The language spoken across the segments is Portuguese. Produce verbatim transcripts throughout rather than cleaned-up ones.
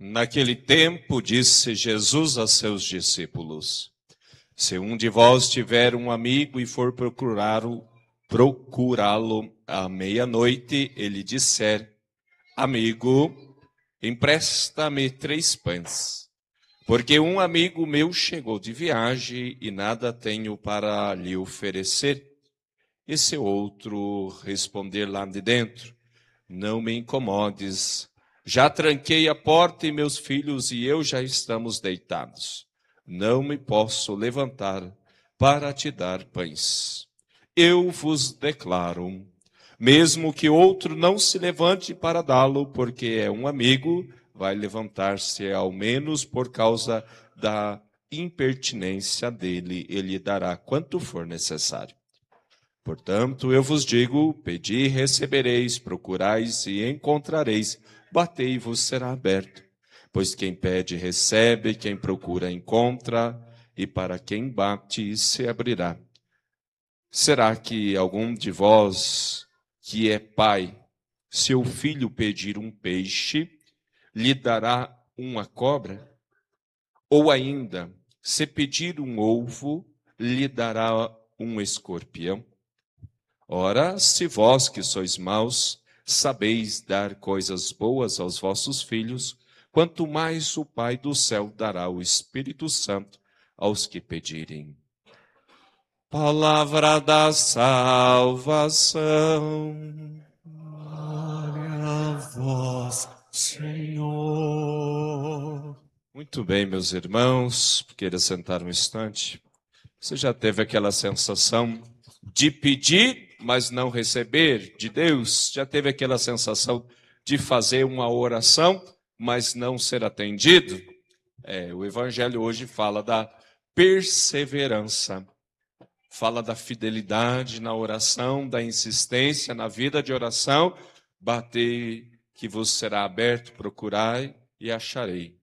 Naquele tempo, disse Jesus a seus discípulos: se um de vós tiver um amigo e for procurá-lo, procurá-lo à meia-noite, ele disser: amigo, empresta-me três pães, porque um amigo meu chegou de viagem e nada tenho para lhe oferecer. E se outro responder lá de dentro: não me incomodes, já tranquei a porta e meus filhos e eu já estamos deitados. Não me posso levantar para te dar pães. Eu vos declaro, mesmo que outro não se levante para dá-lo, porque é um amigo, vai levantar-se ao menos por causa da impertinência dele, ele dará quanto for necessário. Portanto, eu vos digo, pedi e recebereis, procurais e encontrareis, batei e vos será aberto. Pois quem pede, recebe, quem procura, encontra, e para quem bate, se abrirá. Será que algum de vós, que é pai, se o filho pedir um peixe, lhe dará uma cobra? Ou ainda, se pedir um ovo, lhe dará um escorpião? Ora, se vós que sois maus, sabeis dar coisas boas aos vossos filhos, quanto mais o Pai do céu dará o Espírito Santo aos que pedirem. Palavra da salvação. Glória a vós, Senhor. Muito bem, meus irmãos, queira sentar um instante. Você já teve aquela sensação de pedir, mas não receber de Deus? Já teve aquela sensação de fazer uma oração, mas não ser atendido? É, o Evangelho hoje fala da perseverança, fala da fidelidade na oração, da insistência na vida de oração. Batei que vos será aberto, procurai e acharei.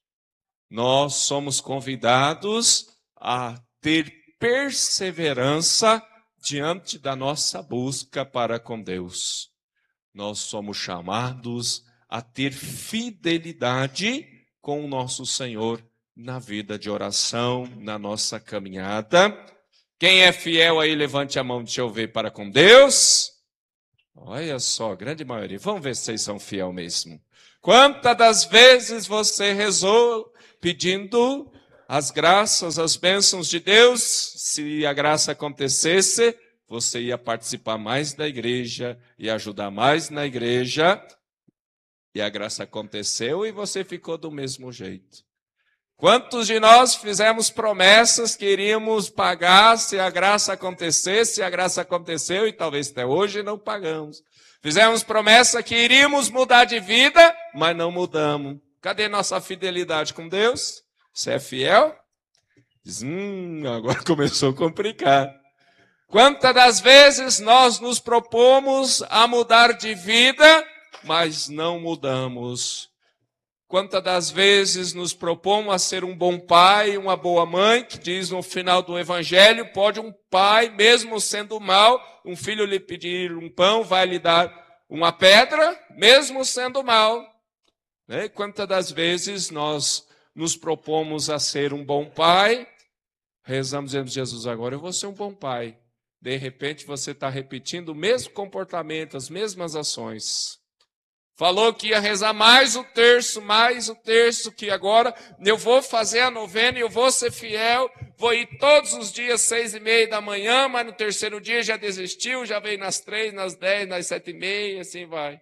Nós somos convidados a ter perseverança diante da nossa busca para com Deus. Nós somos chamados a ter fidelidade com o nosso Senhor na vida de oração, na nossa caminhada. Quem é fiel aí, levante a mão, deixa eu ver, para com Deus. Olha só, grande maioria. Vamos ver se vocês são fiel mesmo. Quantas das vezes você rezou pedindo as graças, as bênçãos de Deus? Se a graça acontecesse, você ia participar mais da igreja, ia ajudar mais na igreja, e a graça aconteceu e você ficou do mesmo jeito. Quantos de nós fizemos promessas que iríamos pagar se a graça acontecesse, e a graça aconteceu e talvez até hoje não pagamos. Fizemos promessa que iríamos mudar de vida, mas não mudamos. Cadê nossa fidelidade com Deus? Você é fiel? Diz, hum, agora começou a complicar. Quantas das vezes nós nos propomos a mudar de vida, mas não mudamos? Quantas das vezes nos propomos a ser um bom pai, uma boa mãe, que diz no final do Evangelho, pode um pai, mesmo sendo mau, um filho lhe pedir um pão, vai lhe dar uma pedra, mesmo sendo mau. Né? Quantas das vezes nós nos propomos a ser um bom pai, rezamos dizendo, Jesus, agora eu vou ser um bom pai. De repente você está repetindo o mesmo comportamento, as mesmas ações. Falou que ia rezar mais o terço, mais o terço, que agora eu vou fazer a novena e eu vou ser fiel, vou ir todos os dias, seis e meia da manhã, mas no terceiro dia já desistiu, já veio nas três, nas dez, nas sete e meia, assim vai.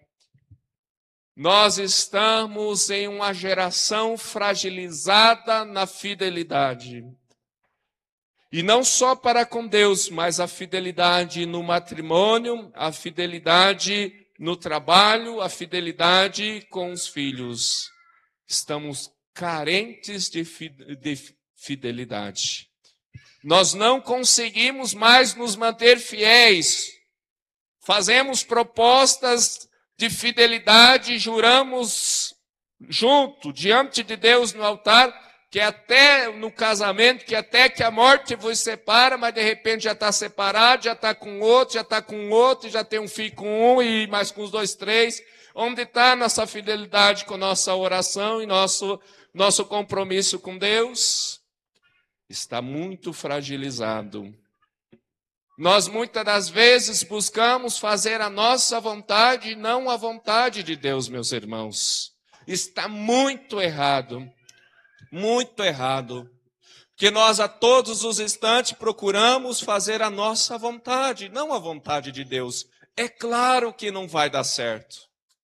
Nós estamos em uma geração fragilizada na fidelidade. E não só para com Deus, mas a fidelidade no matrimônio, a fidelidade no trabalho, a fidelidade com os filhos. Estamos carentes de fidelidade. Nós não conseguimos mais nos manter fiéis. Fazemos propostas de fidelidade, juramos junto, diante de Deus no altar, que até no casamento, que até que a morte vos separa, mas de repente já está separado, já está com outro, já está com outro, já tem um filho com um e mais com os dois, três. Onde está nossa fidelidade com nossa oração e nosso, nosso compromisso com Deus? Está muito fragilizado. Nós muitas das vezes buscamos fazer a nossa vontade e não a vontade de Deus, meus irmãos. Está muito errado, muito errado. Que nós a todos os instantes procuramos fazer a nossa vontade, não a vontade de Deus. É claro que não vai dar certo.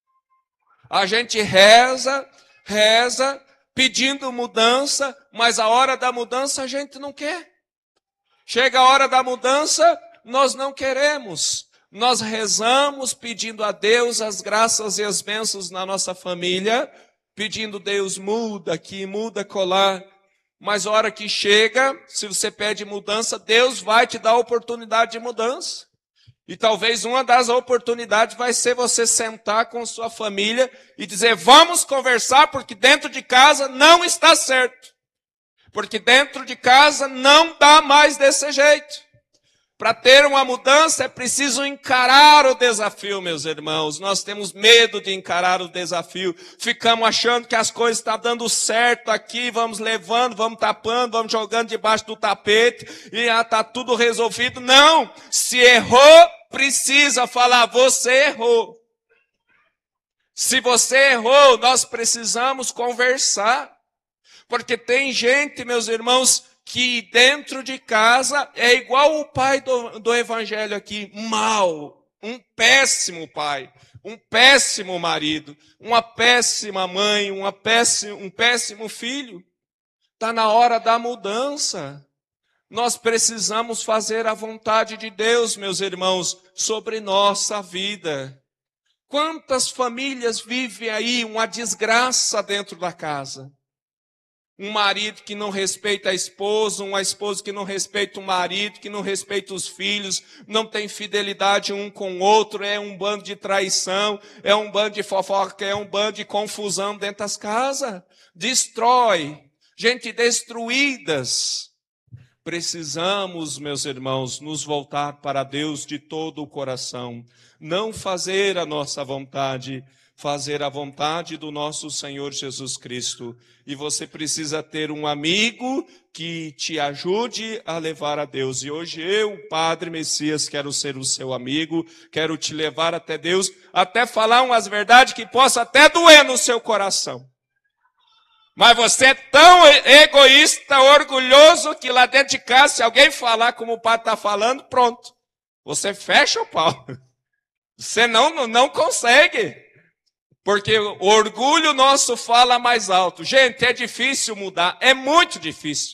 A gente reza, reza, pedindo mudança, mas a hora da mudança a gente não quer. Chega a hora da mudança, nós não queremos. Nós rezamos pedindo a Deus as graças e as bênçãos na nossa família, pedindo Deus muda aqui, muda colar. Mas a hora que chega, se você pede mudança, Deus vai te dar a oportunidade de mudança. E talvez uma das oportunidades vai ser você sentar com sua família e dizer, vamos conversar porque dentro de casa não está certo. Porque dentro de casa não dá mais desse jeito. Para ter uma mudança é preciso encarar o desafio, meus irmãos. Nós temos medo de encarar o desafio. Ficamos achando que as coisas estão dando certo aqui, vamos levando, vamos tapando, vamos jogando debaixo do tapete e está tudo resolvido. Não! Se errou, precisa falar, você errou. Se você errou, nós precisamos conversar. Porque tem gente, meus irmãos, que dentro de casa é igual o pai do, do evangelho aqui, mau, um péssimo pai, um péssimo marido, uma péssima mãe, uma péssima, um péssimo filho. Está na hora da mudança. Nós precisamos fazer a vontade de Deus, meus irmãos, sobre nossa vida. Quantas famílias vivem aí uma desgraça dentro da casa? Um marido que não respeita a esposa, uma esposa que não respeita o marido, que não respeita os filhos, não tem fidelidade um com o outro, é um bando de traição, é um bando de fofoca, é um bando de confusão dentro das casas. Destrói, gente destruídas. Precisamos, meus irmãos, nos voltar para Deus de todo o coração, não fazer a nossa vontade, fazer a vontade do nosso Senhor Jesus Cristo. E você precisa ter um amigo que te ajude a levar a Deus. E hoje eu, Padre Messias, quero ser o seu amigo, quero te levar até Deus, até falar umas verdades que possa até doer no seu coração. Mas você é tão egoísta, orgulhoso, que lá dentro de casa, se alguém falar como o Padre está falando, pronto. Você fecha o pau. Você não, não consegue. Porque o orgulho nosso fala mais alto. Gente, é difícil mudar, é muito difícil.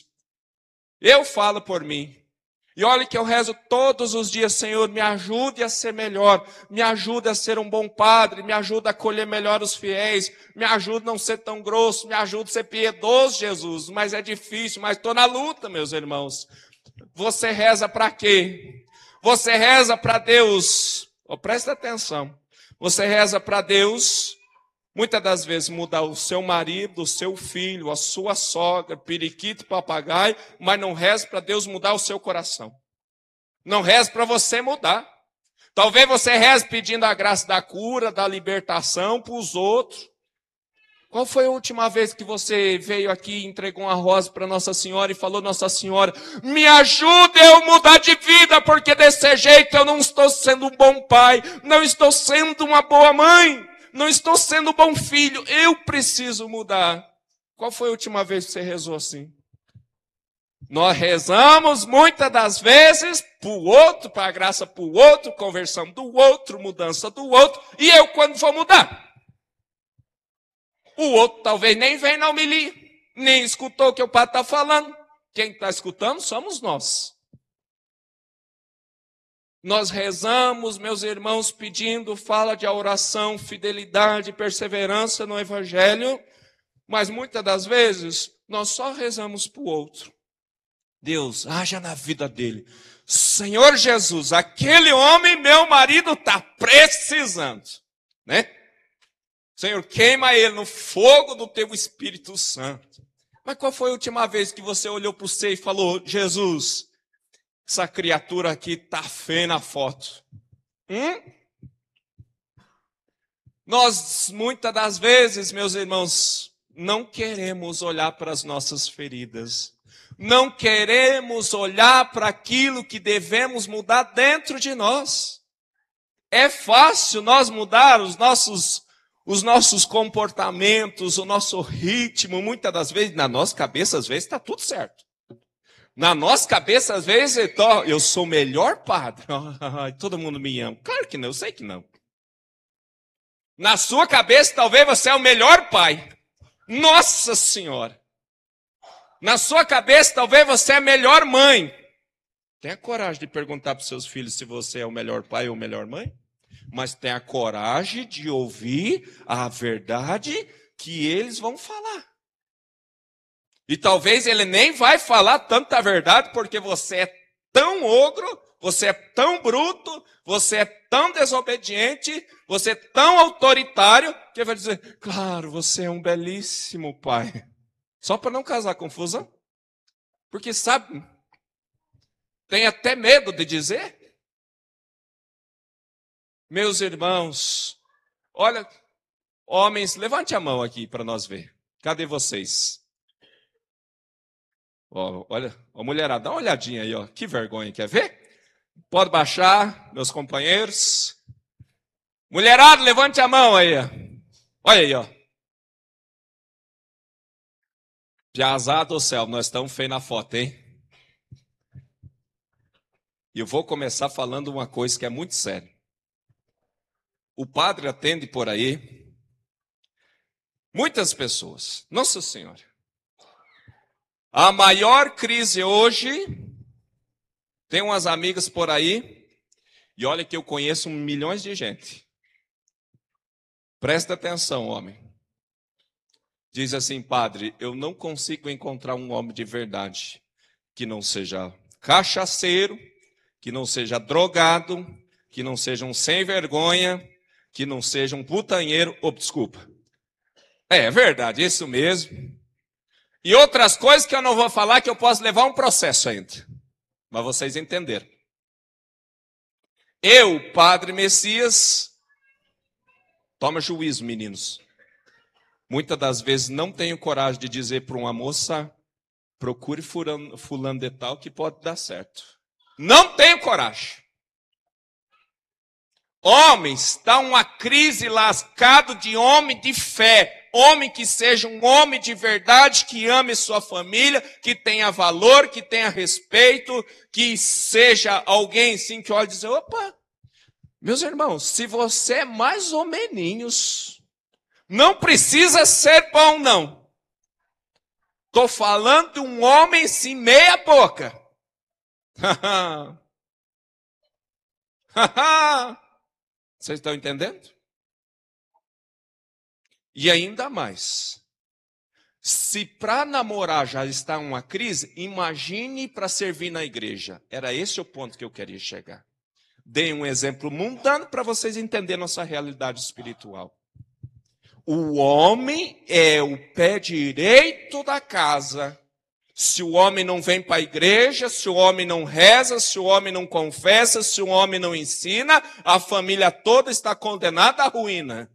Eu falo por mim. E olha que eu rezo todos os dias, Senhor, me ajude a ser melhor, me ajude a ser um bom padre, me ajude a acolher melhor os fiéis, me ajude a não ser tão grosso, me ajude a ser piedoso, Jesus. Mas é difícil, mas estou na luta, meus irmãos. Você reza para quê? Você reza para Deus. Oh, presta atenção. Você reza para Deus, muitas das vezes mudar o seu marido, o seu filho, a sua sogra, periquito, papagaio, mas não reza para Deus mudar o seu coração. Não reza para você mudar. Talvez você reze pedindo a graça da cura, da libertação para os outros. Qual foi a última vez que você veio aqui e entregou uma rosa para Nossa Senhora e falou, Nossa Senhora, me ajude a eu mudar de vida, porque desse jeito eu não estou sendo um bom pai, não estou sendo uma boa mãe, não estou sendo um bom filho, eu preciso mudar. Qual foi a última vez que você rezou assim? Nós rezamos muitas das vezes para o outro, para a graça para o outro, conversão do outro, mudança do outro, e eu quando vou mudar? O outro talvez nem vem na homilia, nem escutou o que o padre está falando. Quem está escutando somos nós. Nós rezamos, meus irmãos, pedindo, fala de oração, fidelidade, perseverança no Evangelho, mas muitas das vezes nós só rezamos para o outro. Deus, haja na vida dele. Senhor Jesus, aquele homem, meu marido, está precisando, né? Senhor, queima ele no fogo do teu Espírito Santo. Mas qual foi a última vez que você olhou para o céu e falou, Jesus, essa criatura aqui está feia na foto. Hum? Nós, muitas das vezes, meus irmãos, não queremos olhar para as nossas feridas. Não queremos olhar para aquilo que devemos mudar dentro de nós. É fácil nós mudar os nossos, os nossos comportamentos, o nosso ritmo. Muitas das vezes, na nossa cabeça, às vezes, está tudo certo. Na nossa cabeça, às vezes, eu sou o melhor padre. Todo mundo me ama. Claro que não, eu sei que não. Na sua cabeça, talvez você é o melhor pai. Nossa Senhora! Na sua cabeça, talvez você é a melhor mãe. Tenha coragem de perguntar para os seus filhos se você é o melhor pai ou a melhor mãe. Mas tenha coragem de ouvir a verdade que eles vão falar. E talvez ele nem vai falar tanta verdade porque você é tão ogro, você é tão bruto, você é tão desobediente, você é tão autoritário, que ele vai dizer, claro, você é um belíssimo pai. Só para não causar confusão. Porque sabe, tem até medo de dizer. Meus irmãos, olha, homens, levante a mão aqui para nós ver. Cadê vocês? Ó, olha, ó, mulherada, dá uma olhadinha aí, ó. Que vergonha, quer ver? Pode baixar, meus companheiros. Mulherada, levante a mão aí. Olha aí, ó. Piazada do céu, nós estamos feios na foto, hein? E eu vou começar falando uma coisa que é muito séria. O padre atende por aí muitas pessoas. Nossa Senhora. A maior crise hoje, tem umas amigas por aí, e olha que eu conheço milhões de gente. Presta atenção, homem. Diz assim, padre, eu não consigo encontrar um homem de verdade que não seja cachaceiro, que não seja drogado, que não seja um sem vergonha, que não seja um putanheiro, ou desculpa. É, é verdade, isso mesmo. E outras coisas que eu não vou falar que eu posso levar um processo ainda. Mas vocês entenderam. Eu, padre Messias, toma juízo, meninos. Muitas das vezes não tenho coragem de dizer para uma moça, procure fulano de tal que pode dar certo. Não tenho coragem. Homens, está uma crise lascado de homem de fé. Homem que seja um homem de verdade, que ame sua família, que tenha valor, que tenha respeito, que seja alguém assim que olha e diz, opa, meus irmãos, se você é mais ou menos, não precisa ser bom, não. Estou falando de um homem sem meia boca. Vocês estão entendendo? E ainda mais, se para namorar já está uma crise, imagine para servir na igreja. Era esse o ponto que eu queria chegar. Dei um exemplo mundano para vocês entenderem nossa realidade espiritual. O homem é o pé direito da casa. Se o homem não vem para a igreja, se o homem não reza, se o homem não confessa, se o homem não ensina, a família toda está condenada à ruína.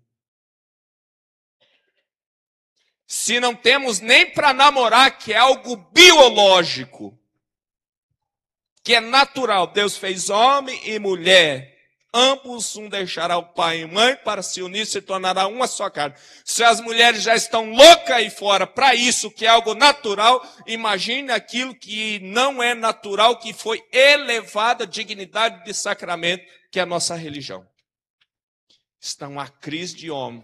Se não temos nem para namorar, que é algo biológico, que é natural. Deus fez homem e mulher. Ambos um deixará o pai e mãe para se unir, se tornará uma só carne. Se as mulheres já estão loucas aí fora para isso, que é algo natural, imagine aquilo que não é natural, que foi elevada a dignidade de sacramento, que é a nossa religião. Está uma crise de homem.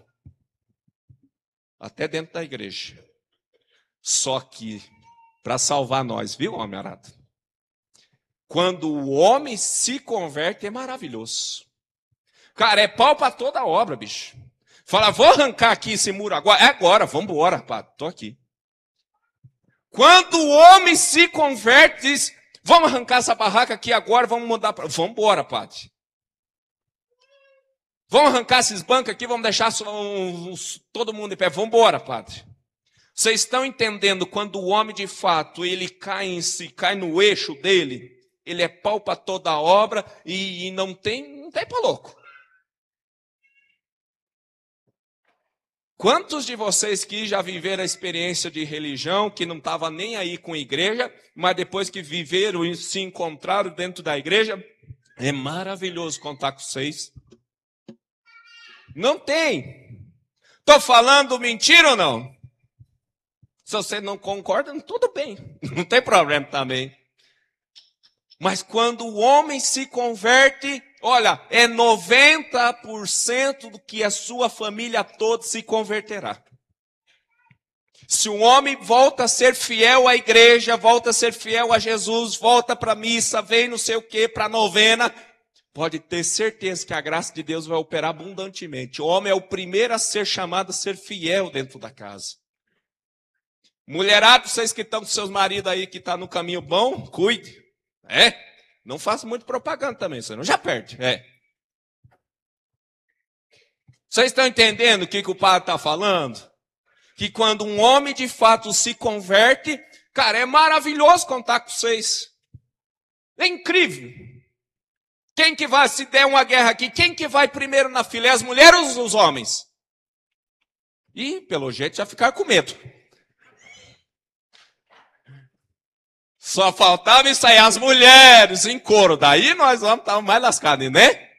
Até dentro da igreja. Só que, para salvar nós, viu, homem arado? Quando o homem se converte, é maravilhoso. Cara, é pau para toda obra, bicho. Fala, vou arrancar aqui esse muro agora. É agora, vamos embora, padre, estou aqui. Quando o homem se converte, diz, vamos arrancar essa barraca aqui agora, vamos mudar para... Vamos embora, padre. Vamos arrancar esses bancos aqui, vamos deixar todo mundo em pé. Vamos embora, padre. Vocês estão entendendo quando o homem de fato, ele cai em si, cai no eixo dele, ele é pau para toda a obra e, e não tem, não tem para louco. Quantos de vocês que já viveram a experiência de religião, que não estava nem aí com a igreja, mas depois que viveram e se encontraram dentro da igreja, é maravilhoso contar com vocês. Não tem. Estou falando mentira ou não? Se você não concorda, tudo bem. Não tem problema também. Mas quando o homem se converte, olha, é noventa por cento do que a sua família toda se converterá. Se o homem volta a ser fiel à igreja, volta a ser fiel a Jesus, volta para a missa, vem não sei o que, para a novena, pode ter certeza que a graça de Deus vai operar abundantemente. O homem é o primeiro a ser chamado a ser fiel dentro da casa. Mulherada, vocês que estão com seus maridos aí, que estão no caminho bom, cuide. É? Não faça muito propaganda também, senão já perde. É. Vocês estão entendendo o que, que o padre está falando? Que quando um homem de fato se converte, cara, é maravilhoso contar com vocês. É incrível. Quem que vai, se der uma guerra aqui, quem que vai primeiro na fila? É as mulheres ou os homens? E, pelo jeito, já ficaram com medo. Só faltava isso aí, as mulheres em coro. Daí nós vamos estar mais lascados, né?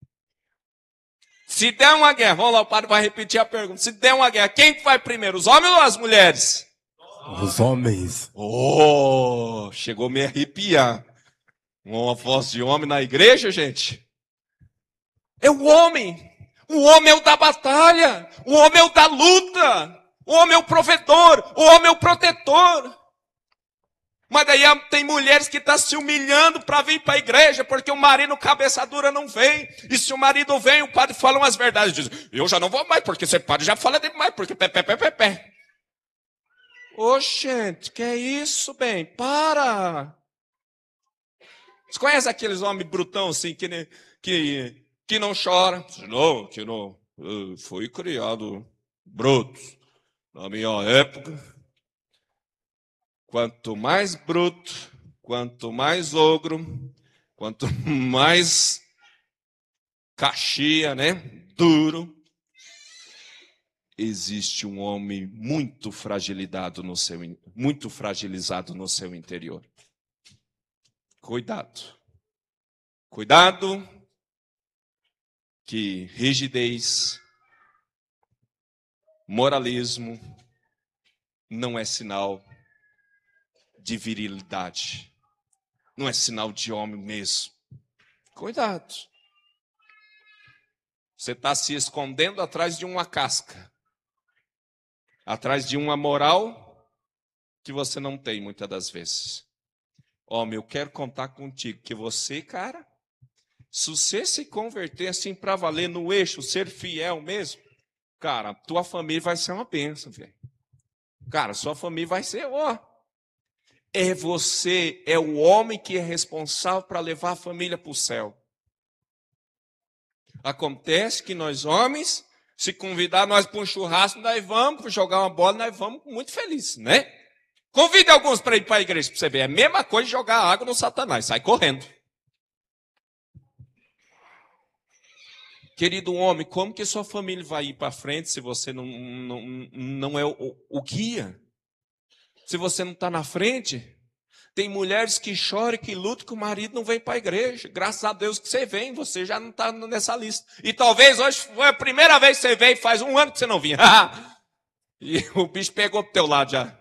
Se der uma guerra, vamos lá, o padre vai repetir a pergunta. Se der uma guerra, quem vai primeiro, os homens ou as mulheres? Os homens. Oh, chegou a me arrepiar. Uma voz de homem na igreja, gente. É o homem. O homem é o da batalha. O homem é o da luta. O homem é o provedor. O homem é o protetor. Mas daí tem mulheres que estão se humilhando para vir para a igreja, porque o marido cabeça dura não vem. E se o marido vem, o padre fala umas verdades. Diz, eu já não vou mais, porque esse padre já fala demais, porque pé, pé, pé, pé, pé. Ô, gente, que é isso, bem? Para! Você conhece aqueles homens brutão assim, que, que, que não chora? Não, que não. Eu fui criado bruto. Na minha época... Quanto mais bruto, quanto mais ogro, quanto mais caxia, né? Duro, existe um homem muito fragilizado no seu, muito fragilizado no seu interior. Cuidado. Cuidado que rigidez, moralismo não é sinal de virilidade. Não é sinal de homem mesmo. Cuidado. Você está se escondendo atrás de uma casca. Atrás de uma moral que você não tem muitas das vezes. Homem, eu quero contar contigo que você, cara, se você se converter assim para valer no eixo, ser fiel mesmo, cara, tua família vai ser uma bênção, velho. Cara, sua família vai ser, ó... É você, é o homem que é responsável para levar a família para o céu. Acontece que nós homens, se convidar nós para um churrasco, nós vamos, para jogar uma bola, nós vamos muito felizes, né? Convide alguns para ir para a igreja, para você ver. É a mesma coisa de jogar água no Satanás, sai correndo. Querido homem, como que sua família vai ir para frente se você não, não, não é o, o guia? Se você não está na frente, tem mulheres que choram e que lutam que o marido não vem para a igreja. Graças a Deus que você vem, você já não está nessa lista. E talvez hoje foi a primeira vez que você veio, faz um ano que você não vinha. E o bicho pegou para o teu lado já.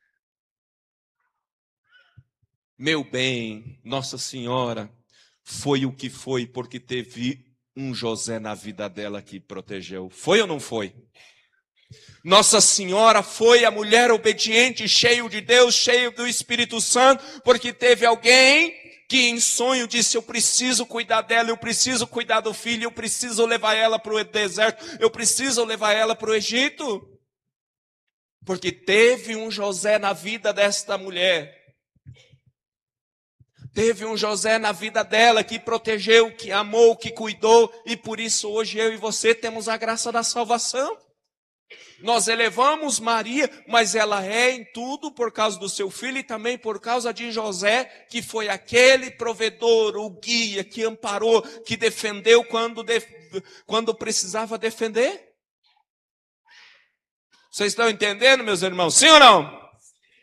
Meu bem, Nossa Senhora foi o que foi porque teve um José na vida dela que protegeu. Foi ou não foi? Nossa Senhora foi a mulher obediente, cheio de Deus, cheio do Espírito Santo, porque teve alguém que em sonho disse, eu preciso cuidar dela, eu preciso cuidar do filho, eu preciso levar ela para o deserto, eu preciso levar ela para o Egito. Porque teve um José na vida desta mulher. Teve um José na vida dela que protegeu, que amou, que cuidou, e por isso hoje eu e você temos a graça da salvação. Nós elevamos Maria, mas ela é em tudo por causa do seu filho e também por causa de José, que foi aquele provedor, o guia, que amparou, que defendeu quando, def... quando precisava defender. Vocês estão entendendo, meus irmãos? Sim ou não?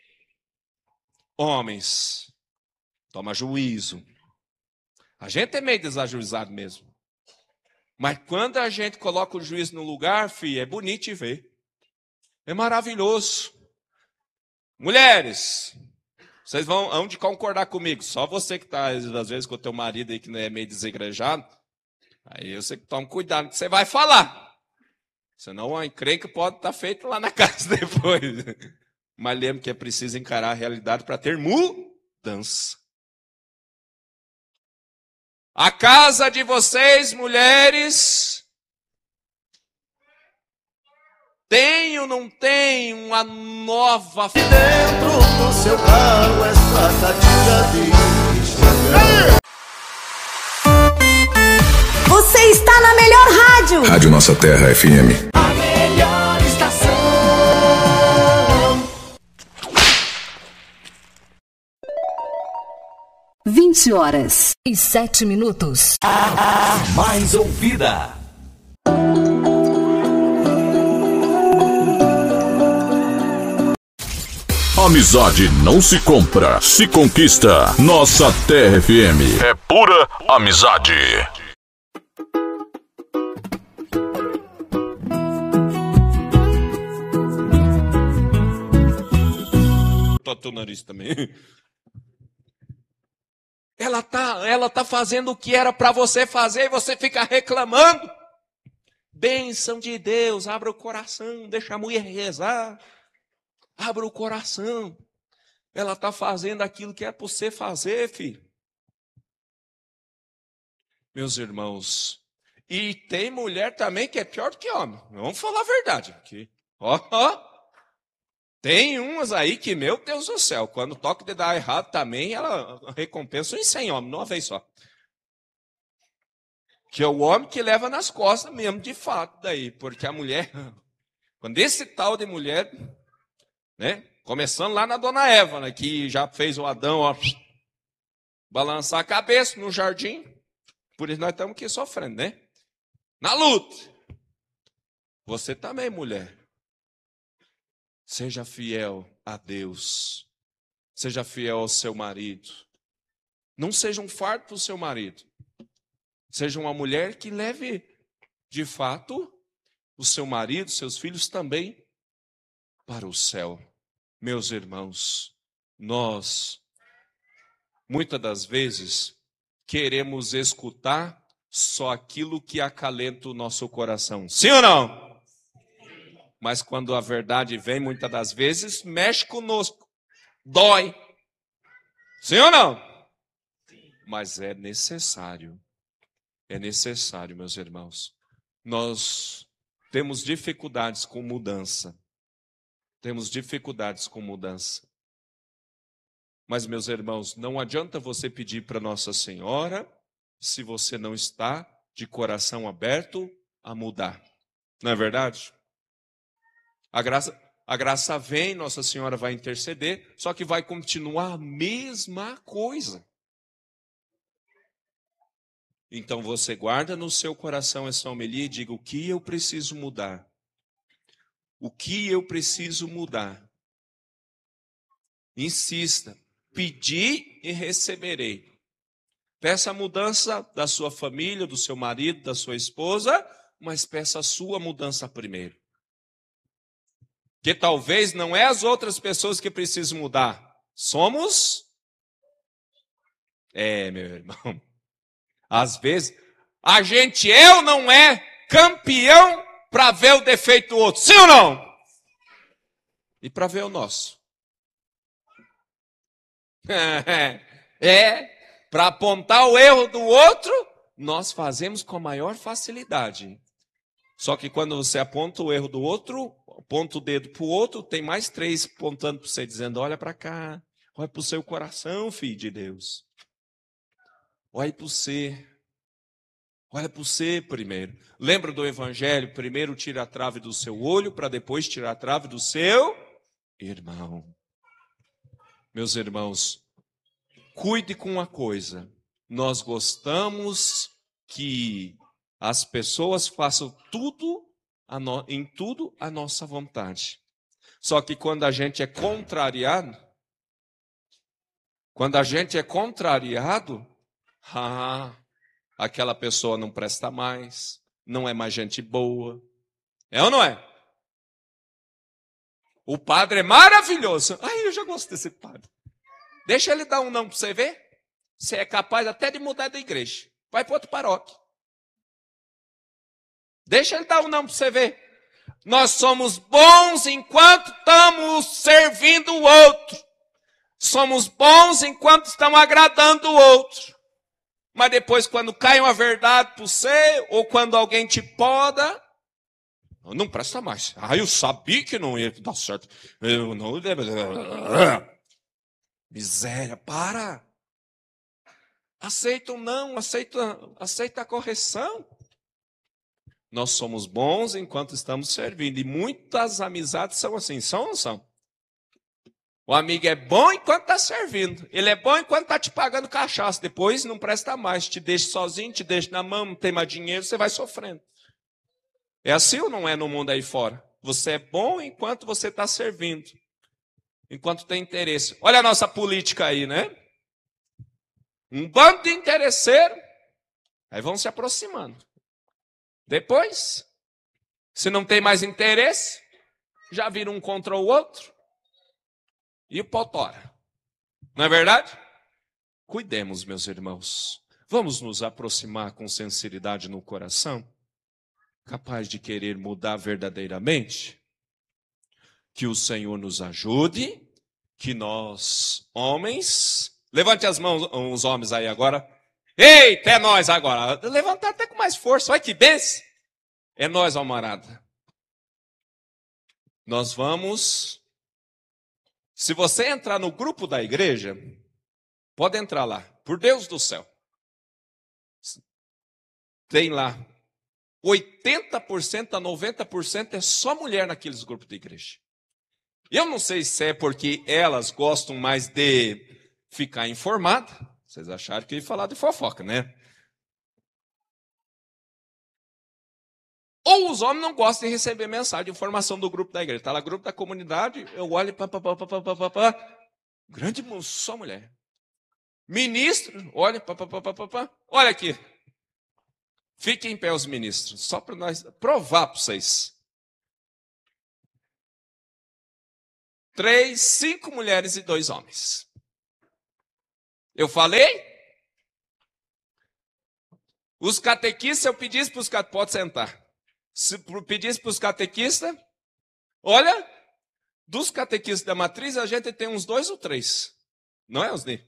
Homens, toma juízo. A gente é meio desajuizado mesmo. Mas quando a gente coloca o juiz no lugar, filho, é bonito de ver. É maravilhoso. Mulheres, vocês vão, vão de concordar comigo. Só você que está, às vezes, com o teu marido aí que não é meio desegrejado. Aí você toma cuidado com o que você vai falar. Senão a encrenca pode estar feita lá na casa depois. Mas lembra que é preciso encarar a realidade para ter mudança. A casa de vocês, mulheres, tem ou não tem uma nova... Dentro do seu carro, essa catinga de... Você está na melhor rádio. Rádio Nossa Terra F M. A melhor estação. vinte horas e sete minutos. A mais ouvida. Amizade não se compra, se conquista. Nossa Terra F M é pura amizade. Teu nariz também. Ela tá, ela tá fazendo o que era para você fazer e você fica reclamando. Bênção de Deus, abra o coração, deixa a mulher rezar. Abra o coração. Ela tá fazendo aquilo que é para você fazer, filho. Meus irmãos, e tem mulher também que é pior do que homem. Vamos falar a verdade aqui. Ó, ó. Tem umas aí que, meu Deus do céu, quando toca de dar errado também, ela recompensa em cem homens, não uma vez só. Que é o homem que leva nas costas mesmo, de fato, daí. Porque a mulher, quando esse tal de mulher, né, começando lá na dona Eva, né, que já fez o Adão, ó, balançar a cabeça no jardim, por isso nós estamos aqui sofrendo, né? Na luta. Você também, mulher. Seja fiel a Deus. Seja fiel ao seu marido. Não seja um fardo para o seu marido. Seja uma mulher que leve, de fato, o seu marido, seus filhos também para o céu. Meus irmãos, nós, muitas das vezes, queremos escutar só aquilo que acalenta o nosso coração. Sim ou não? Mas quando a verdade vem, muitas das vezes, mexe conosco. Dói. Sim ou não? Mas é necessário. É necessário, meus irmãos. Nós temos dificuldades com mudança. Temos dificuldades com mudança. Mas, meus irmãos, não adianta você pedir para Nossa Senhora se você não está de coração aberto a mudar. Não é verdade? A graça, a graça vem, Nossa Senhora vai interceder, só que vai continuar a mesma coisa. Então você guarda no seu coração essa homilia e diga: o que eu preciso mudar? O que eu preciso mudar? Insista, pedi e receberei. Peça a mudança da sua família, do seu marido, da sua esposa, mas peça a sua mudança primeiro. Que talvez não é as outras pessoas que precisam mudar. Somos... É, meu irmão. Às vezes, a gente é ou não é campeão para ver o defeito do outro. Sim ou não? E para ver o nosso. É, para apontar o erro do outro, nós fazemos com a maior facilidade. Só que quando você aponta o erro do outro, aponta o dedo para o outro, tem mais três apontando para você, dizendo: olha para cá, olha para o seu coração, filho de Deus. Olha para você. Olha para você primeiro. Lembra do Evangelho? Primeiro tira a trave do seu olho, para depois tirar a trave do seu irmão. Meus irmãos, cuide com uma coisa. Nós gostamos que as pessoas façam tudo a no, em tudo a nossa vontade. Só que quando a gente é contrariado, quando a gente é contrariado, ah, aquela pessoa não presta mais, não é mais gente boa. É ou não é? O padre é maravilhoso. Ai, eu já gosto desse padre. Deixa ele dar um não para você ver. Você é capaz até de mudar da igreja. Vai para outro paróquio. Deixa ele dar um não para você ver. Nós somos bons enquanto estamos servindo o outro. Somos bons enquanto estamos agradando o outro. Mas depois, quando cai uma verdade para você, ou quando alguém te poda, não presta mais. Ah, eu sabia que não ia dar certo. Eu não... Miséria, para. Aceita ou não, aceita, aceita a correção. Nós somos bons enquanto estamos servindo. E muitas amizades são assim, são ou não são? O amigo é bom enquanto está servindo. Ele é bom enquanto está te pagando cachaça. Depois não presta mais. Te deixa sozinho, te deixa na mão, não tem mais dinheiro, você vai sofrendo. É assim ou não é no mundo aí fora? Você é bom enquanto você está servindo. Enquanto tem interesse. Olha a nossa política aí, né? Um bando de interesseiro. Aí vão se aproximando. Depois, se não tem mais interesse, já vira um contra o outro. E o pau tora. Não é verdade? Cuidemos, meus irmãos. Vamos nos aproximar com sinceridade no coração, capaz de querer mudar verdadeiramente. Que o Senhor nos ajude, que nós, homens, levante as mãos, os homens aí agora. Eita, é nós agora. Levantar até com mais força. Olha que benção. É nós, almarada. Nós vamos... Se você entrar no grupo da igreja, pode entrar lá. Por Deus do céu. Tem lá. oitenta por cento a noventa por cento é só mulher naqueles grupos de igreja. Eu não sei se é porque elas gostam mais de ficar informadas. Vocês acharam que eu ia falar de fofoca, né? Ou os homens não gostam de receber mensagem de informação do grupo da igreja. Está lá, grupo da comunidade, eu olho, pá, pá, pá, pá, pá, pá, pá. Grande só mulher. Ministro, olha, pá, pá, pá, pá, pá, pá. Olha aqui. Fiquem em pé os ministros, só para nós provar para vocês. Três, cinco mulheres e dois homens. Eu falei? Os catequistas, eu pedisse para os catequistas, pode sentar. Se pedisse para os catequistas, olha, dos catequistas da matriz, a gente tem uns dois ou três. Não é, Osni?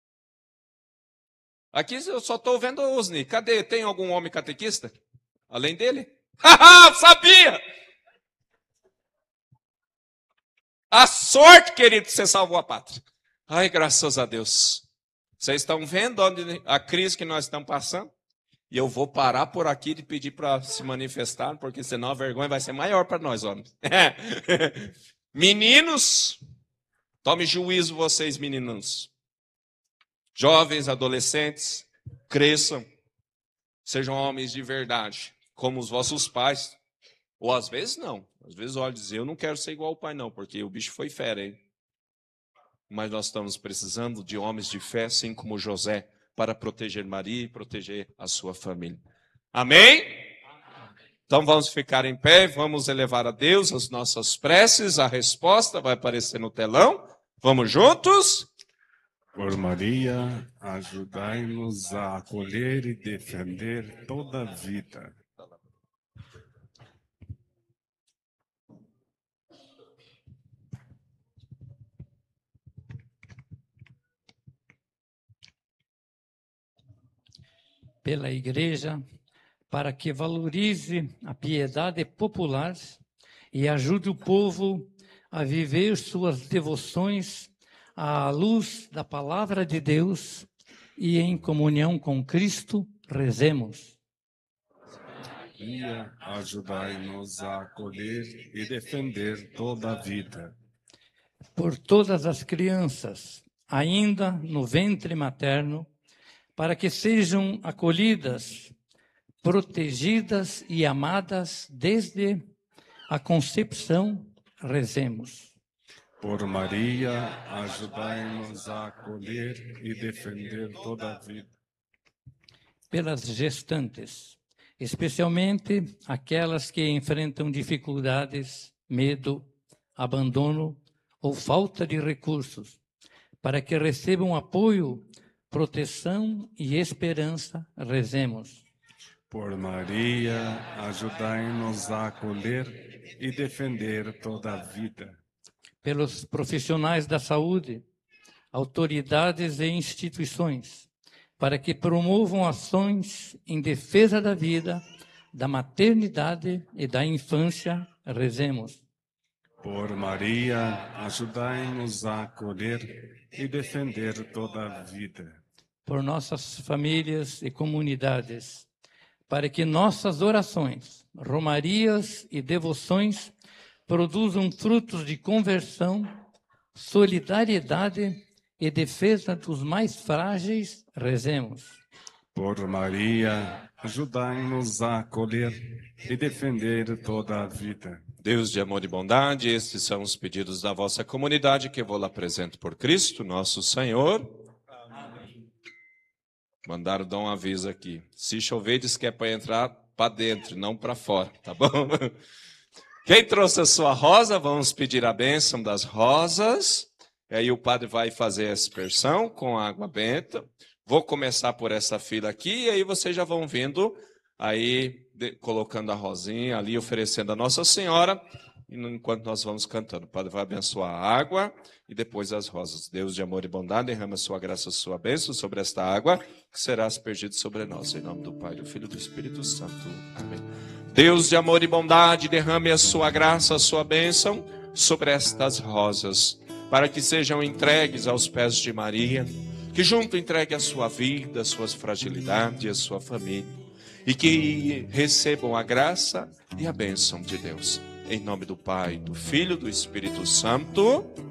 Aqui eu só estou vendo o Osni. Cadê? Tem algum homem catequista? Além dele? Haha, sabia! A sorte, querido, que você salvou a pátria. Ai, graças a Deus. Vocês estão vendo onde a crise que nós estamos passando? E eu vou parar por aqui de pedir para se manifestar, porque senão a vergonha vai ser maior para nós, homens. Meninos, tome juízo vocês, meninos. Jovens, adolescentes, cresçam. Sejam homens de verdade, como os vossos pais. Ou às vezes não. Às vezes, olha, dizer, eu não quero ser igual ao pai não, porque o bicho foi fera, hein? Mas nós estamos precisando de homens de fé, assim como José, para proteger Maria e proteger a sua família. Amém? Então vamos ficar em pé, vamos elevar a Deus as nossas preces, a resposta vai aparecer no telão. Vamos juntos? Por Maria, ajudai-nos a acolher e defender toda a vida. Pela Igreja, para que valorize a piedade popular e ajude o povo a viver suas devoções à luz da Palavra de Deus e em comunhão com Cristo, rezemos. Maria, ajudai-nos a acolher e defender toda a vida. Por todas as crianças, ainda no ventre materno, para que sejam acolhidas, protegidas e amadas desde a concepção, rezemos. Por Maria, ajudai-nos a acolher e defender toda a vida. Pelas gestantes, especialmente aquelas que enfrentam dificuldades, medo, abandono ou falta de recursos, para que recebam apoio, proteção e esperança, rezemos. Por Maria, ajudai-nos a acolher e defender toda a vida. Pelos profissionais da saúde, autoridades e instituições, para que promovam ações em defesa da vida, da maternidade e da infância, rezemos. Por Maria, ajudai-nos a acolher e defender toda a vida. Por nossas famílias e comunidades, para que nossas orações, romarias e devoções produzam frutos de conversão, solidariedade e defesa dos mais frágeis, rezemos. Por Maria, ajudai-nos a acolher e defender toda a vida. Deus de amor e bondade, estes são os pedidos da vossa comunidade que eu vou lá apresento por Cristo, nosso Senhor. Amém. Mandaram dar um aviso aqui. Se chover, diz que é para entrar para dentro, não para fora, tá bom? Quem trouxe a sua rosa, vamos pedir a bênção das rosas. E aí o padre vai fazer a aspersão com água benta. Vou começar por essa fila aqui, e aí vocês já vão vindo, aí de, colocando a rosinha ali, oferecendo a Nossa Senhora, e enquanto nós vamos cantando. O padre vai abençoar a água e depois as rosas. Deus de amor e bondade, derrama sua graça, sua bênção sobre esta água, que será aspergida sobre nós. Em nome do Pai, do Filho e do Espírito Santo. Amém. Deus de amor e bondade, derrame a sua graça, a sua bênção sobre estas rosas, para que sejam entregues aos pés de Maria, que junto entregue a sua vida, as suas fragilidades, a sua família, e que recebam a graça e a bênção de Deus. Em nome do Pai, do Filho e do Espírito Santo.